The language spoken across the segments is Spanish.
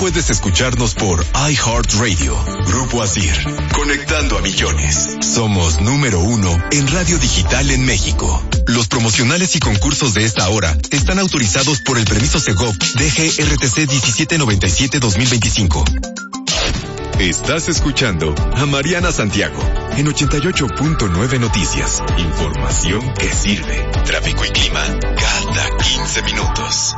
puedes escucharnos por iHeartRadio. Grupo Asir, conectando a millones. Somos número 1 en radio digital en México. Los promocionales y concursos de esta hora están autorizados por el permiso Segov DGRTC 1797-2025. Estás escuchando a Mariana Santiago en 88.9 Noticias. Información que sirve. Tráfico y clima cada 15 minutos.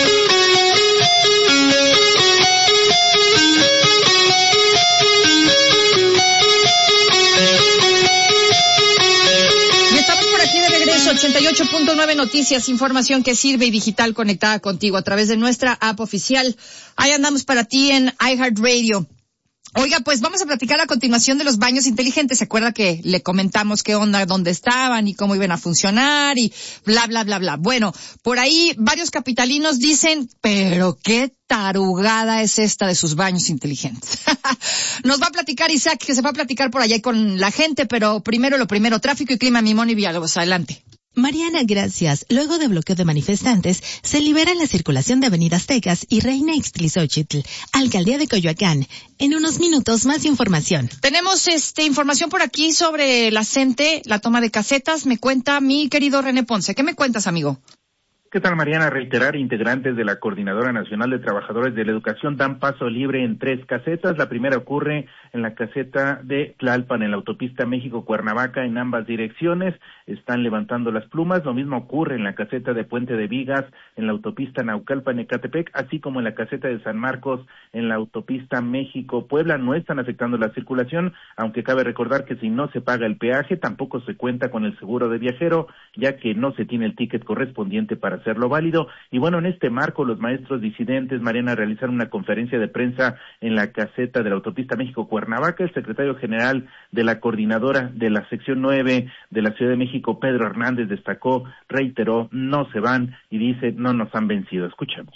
Y estamos por aquí de regreso, 88.9 Noticias, información que sirve y digital conectada contigo a través de nuestra app oficial. Ahí andamos para ti en iHeartRadio. Oiga, pues vamos a platicar a continuación de los baños inteligentes. ¿Se acuerda que le comentamos qué onda, dónde estaban y cómo iban a funcionar y bla, bla, bla, bla? Bueno, por ahí varios capitalinos dicen, pero qué tarugada es esta de sus baños inteligentes. Nos va a platicar Isaac, que se va a platicar por allá con la gente, pero primero lo primero, tráfico y clima, Mimón y Villalobos. Adelante. Mariana, gracias. Luego de bloqueo de manifestantes, se libera la circulación de Avenida Aztecas y Reina Ixtlilxóchitl, Alcaldía de Coyoacán. En unos minutos, más información. Tenemos información por aquí sobre la CENTE, la toma de casetas. Me cuenta mi querido René Ponce. ¿Qué me cuentas, amigo? ¿Qué tal, Mariana? Reiterar, integrantes de la Coordinadora Nacional de Trabajadores de la Educación dan paso libre en 3 casetas. La primera ocurre en la caseta de Tlalpan, en la autopista México-Cuernavaca, en ambas direcciones. Están levantando las plumas. Lo mismo ocurre en la caseta de Puente de Vigas, en la autopista Naucalpan-Ecatepec, así como en la caseta de San Marcos, en la autopista México-Puebla. No están afectando la circulación, aunque cabe recordar que si no se paga el peaje, tampoco se cuenta con el seguro de viajero, ya que no se tiene el ticket correspondiente para hacerlo válido. Y bueno, en este marco, los maestros disidentes, Mariana, realizaron una conferencia de prensa en la caseta de la autopista México-Cuernavaca. El secretario general de la coordinadora de la sección 9 de la Ciudad de México, Pedro Hernández, destacó, reiteró, no se van y dice, no nos han vencido. Escuchemos.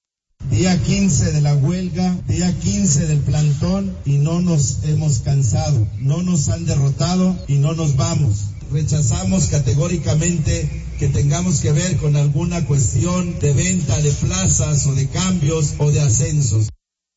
Día 15 de la huelga, día 15 del plantón y no nos hemos cansado, no nos han derrotado y no nos vamos. Rechazamos categóricamente que tengamos que ver con alguna cuestión de venta de plazas o de cambios o de ascensos.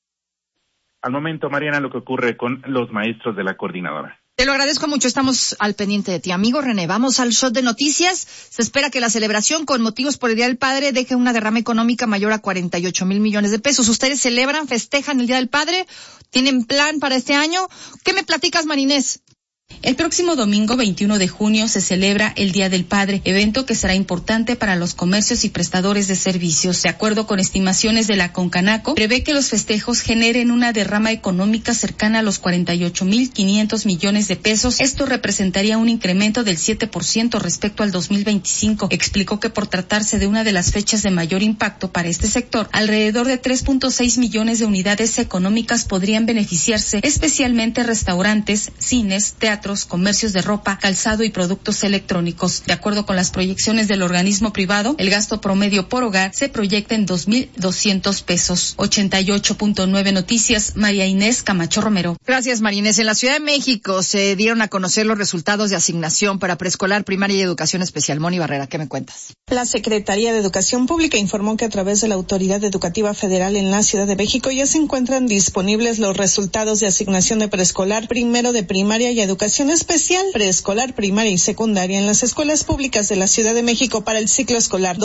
Al momento, Mariana, lo que ocurre con los maestros de la coordinadora. Te lo agradezco mucho, estamos al pendiente de ti. Amigo René, vamos al shot de noticias. Se espera que la celebración con motivos por el Día del Padre deje una derrama económica mayor a 48,000 millones de pesos. ¿Ustedes celebran, festejan el Día del Padre? ¿Tienen plan para este año? ¿Qué me platicas, Marinés? El próximo domingo 21 de junio se celebra el Día del Padre, evento que será importante para los comercios y prestadores de servicios. De acuerdo con estimaciones de la Concanaco, prevé que los festejos generen una derrama económica cercana a los 48,500 millones de pesos. Esto representaría un incremento del 7% respecto al 2025. Explicó que por tratarse de una de las fechas de mayor impacto para este sector, alrededor de 3.6 millones de unidades económicas podrían beneficiarse, especialmente restaurantes, cines, teatros, comercios de ropa, calzado y productos electrónicos. De acuerdo con las proyecciones del organismo privado, el gasto promedio por hogar se proyecta en 2,200 pesos. 88.9 Noticias, María Inés Camacho Romero. Gracias, María Inés. En la Ciudad de México se dieron a conocer los resultados de asignación para preescolar, primaria y educación especial. Moni Barrera, ¿qué me cuentas? La Secretaría de Educación Pública informó que a través de la Autoridad Educativa Federal en la Ciudad de México ya se encuentran disponibles los resultados de asignación de preescolar, primero de primaria y educación especial, preescolar, primaria y secundaria en las escuelas públicas de la Ciudad de México para el ciclo escolar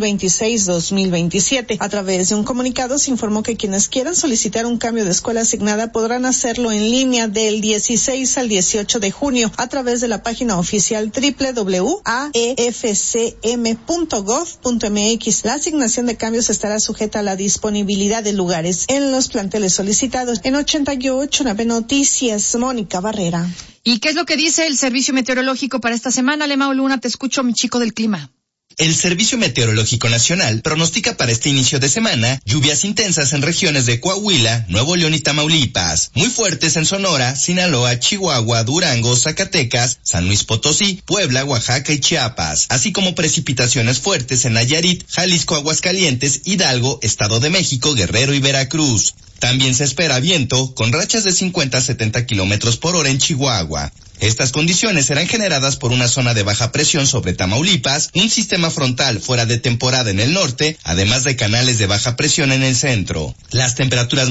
2026-2027. A través de un comunicado se informó que quienes quieran solicitar un cambio de escuela asignada podrán hacerlo en línea del 16 al 18 de junio a través de la página oficial www.aefcm.gov.mx. La asignación de cambios estará sujeta a la disponibilidad de lugares en los planteles solicitados. En 88.9 Noticias, Mónica Barrera. ¿Y qué es lo que dice el Servicio Meteorológico para esta semana? Lemao Luna, te escucho, mi chico del clima. El Servicio Meteorológico Nacional pronostica para este inicio de semana lluvias intensas en regiones de Coahuila, Nuevo León y Tamaulipas, muy fuertes en Sonora, Sinaloa, Chihuahua, Durango, Zacatecas, San Luis Potosí, Puebla, Oaxaca y Chiapas, así como precipitaciones fuertes en Nayarit, Jalisco, Aguascalientes, Hidalgo, Estado de México, Guerrero y Veracruz. También se espera viento con rachas de 50 a 70 kilómetros por hora en Chihuahua. Estas condiciones serán generadas por una zona de baja presión sobre Tamaulipas, un sistema frontal fuera de temporada en el norte, además de canales de baja presión en el centro. Las temperaturas